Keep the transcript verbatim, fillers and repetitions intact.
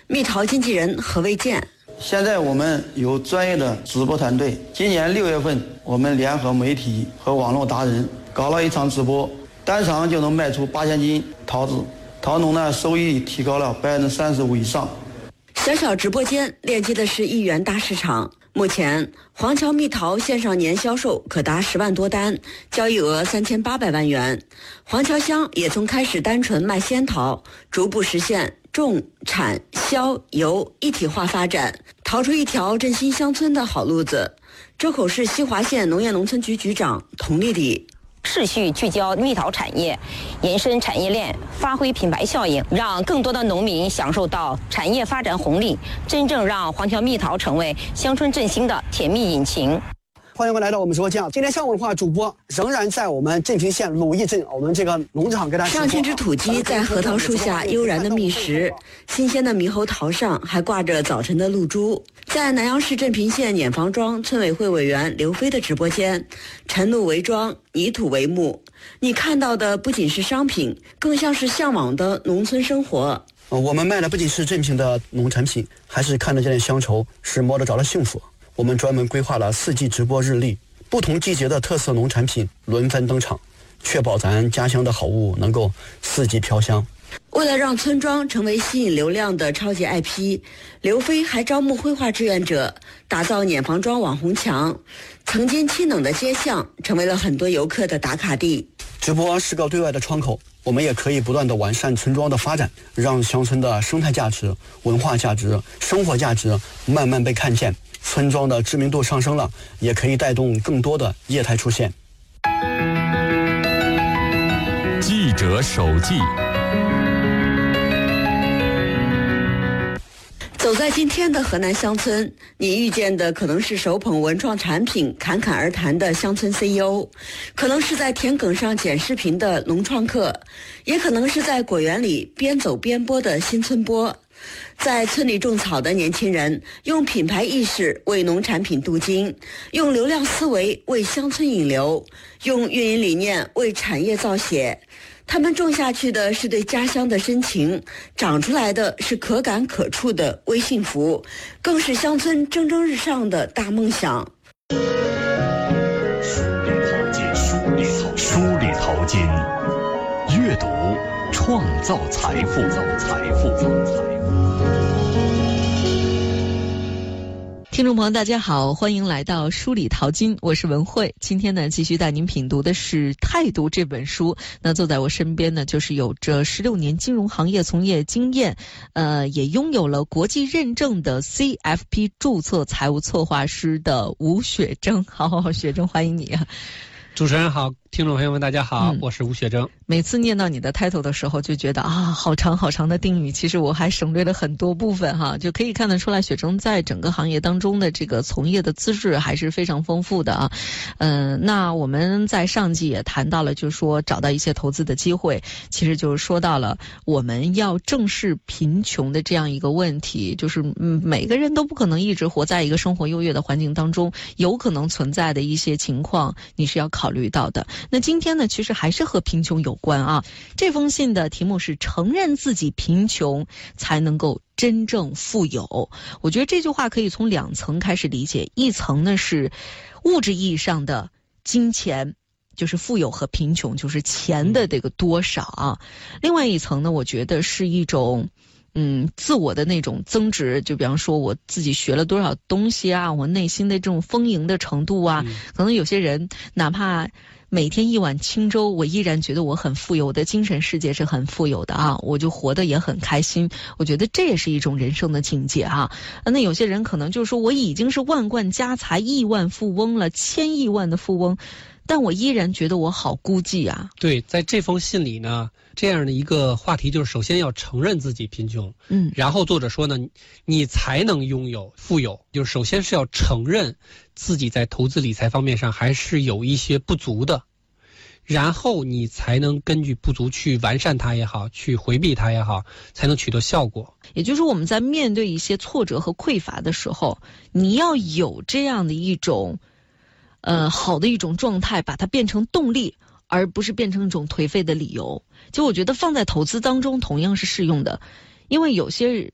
蜜桃经纪人何卫健。 现在我们有专业的直播团队，今年六月份我们联合媒体和网络达人搞了一场直播，单场就能卖出八千斤桃子，桃农呢收益提高了百分之三十五以上。 小小直播间链接的是一元大市场，目前黄桥蜜桃线上年销售可达十万多单，交易额三千八百万元。黄桥乡也从开始单纯卖仙桃，逐步实现种产销游一体化发展，逃出一条振兴乡村的好路子。周口市西华县农业农村局局长佟丽丽。 持续聚焦蜜桃产业，延伸产业链，发挥品牌效应，让更多的农民享受到产业发展红利，真正让黄桥蜜桃成为乡村振兴的甜蜜引擎。 欢迎各位来到我们直播间啊！今天上午的话，主播仍然在我们镇平县鲁义镇我们这个农场给大家。 上千只土鸡在核桃树下悠然的觅食，新鲜的猕猴桃上还挂着早晨的露珠。在南阳市镇平县碾房庄村委会委员刘飞的直播间，晨露为庄，泥土为幕，你看到的不仅是商品，更像是向往的农村生活。 我们卖的不仅是镇平的农产品，还是看得见的乡愁，是摸得着的幸福。我们专门规划了四季直播日历，不同季节的特色农产品轮番登场，确保咱家乡的好物能够四季飘香。 为了让村庄成为吸引流量的超级 I P， 刘飞还招募绘画志愿者，打造碾房庄网红墙。曾经清冷的街巷成为了很多游客的打卡地。 直播是个对外的窗口，我们也可以不断的完善村庄的发展，让乡村的生态价值、文化价值、生活价值慢慢被看见。村庄的知名度上升了，也可以带动更多的业态出现。 记者手记。 走在今天的河南乡村，你遇见的可能是手捧文创产品侃侃而谈的乡村 C E O， 可能是在田埂上剪视频的农创客，也可能是在果园里边走边播的新村播。在村里种草的年轻人，用品牌意识为农产品镀金，用流量思维为乡村引流，用运营理念为产业造血。他们种下去的是对家乡的深情，长出来的是可感可触的微幸福，更是乡村蒸蒸日上的大梦想。 书里淘金，书里淘金，阅读创造财富，造财富，造财富。 听众朋友大家好，欢迎来到书里淘金，我是文慧。今天呢继续带您品读的是《态度》这本书。那坐在我身边呢就是有着十六年金融行业从业经验，呃也拥有了国际认证的 C F P 注册财务策划师的吴雪征。好好好，雪征欢迎你啊。 主持人好，听众朋友们大家好、嗯、我是吴雪征。 每次念到你的 title 的时候就觉得啊，好长好长的定语，其实我还省略了很多部分哈，就可以看得出来雪征在整个行业当中的这个从业的资质还是非常丰富的啊。嗯、呃，那我们在上集也谈到了，就是说找到一些投资的机会，其实就是说到了我们要正视贫穷的这样一个问题，就是嗯，每个人都不可能一直活在一个生活优越的环境当中，有可能存在的一些情况你是要考虑到的。那今天呢其实还是和贫穷有关啊。这封信的题目是承认自己贫穷才能够真正富有。我觉得这句话可以从两层开始理解，一层呢是物质意义上的金钱，就是富有和贫穷就是钱的这个多少啊。另外一层呢我觉得是一种嗯，自我的那种增值，就比方说我自己学了多少东西啊，我内心的这种丰盈的程度啊、嗯、可能有些人哪怕每天一碗清粥，我依然觉得我很富有，我的精神世界是很富有的啊，我就活得也很开心。我觉得这也是一种人生的境界啊。那有些人可能就是说我已经是万贯家财亿万富翁了，千亿万的富翁，但我依然觉得我好孤寂啊。 对，在这封信里呢，这样的一个话题就是首先要承认自己贫穷，嗯，然后作者说呢，你才能拥有富有，就是首先是要承认自己在投资理财方面上还是有一些不足的，然后你才能根据不足去完善它也好，去回避它也好，才能取得效果。 也就是说我们在面对一些挫折和匮乏的时候，你要有这样的一种呃好的一种状态，把它变成动力，而不是变成一种颓废的理由。就我觉得放在投资当中同样是适用的，因为有些